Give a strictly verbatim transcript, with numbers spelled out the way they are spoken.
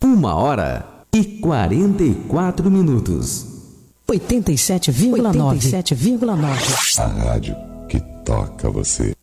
Uma hora e quarenta e quatro minutos. oitenta e sete vírgula nove. A rádio que toca você.